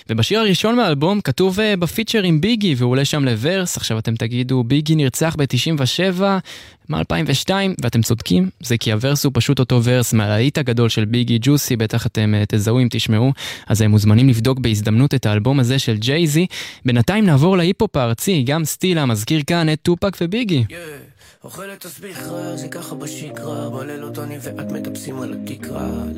ובשיר הראשון מהאלבום כתוב בפיצ'ר עם ביגי, והוא עולה שם לוורס. עכשיו אתם תגידו, ביגי נרצח ב-97, מ-2002, ואתם צודקים, זה כי הוורס הוא פשוט אותו ורס מהלהיט הגדול של ביגי, ג'וסי, בטח אתם תזהו אם תשמעו, אז הם מוזמנים לבדוק בהזדמנות את האלבום הזה של ג'ייזי. בינתיים נעבור להיפ-הופ הארצי, גם סטילה מזכיר כאן את טופק וביגי. אוכלת תסביך רע, זה ככה בשגרה, בלילות אני ואת מטפסים על התקרה,